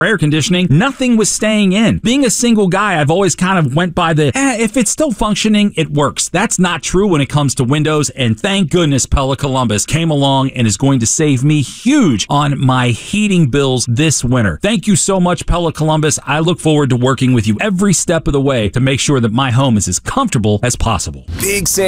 air conditioning, nothing was staying in. Being a single guy, I've always kind of went by the, if it's still functioning, it works. That's not true when it comes to windows, and thank goodness Pella Columbus came along and is going to save me huge on my heating bills this winter. Thank you so much, Pella Columbus. I look forward to working with you every step of the way to make sure that my home is as comfortable as possible. Big Sam